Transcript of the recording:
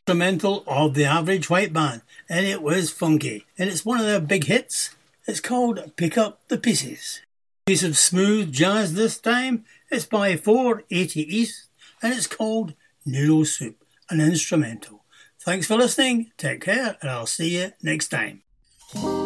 Instrumental of the Average White Band, and it was funky, and it's one of their big hits. It's called Pick Up the Pieces. Piece of smooth jazz this time. It's by 480 East, and it's called Noodle Soup, an instrumental. Thanks for listening, take care, and I'll see you next time.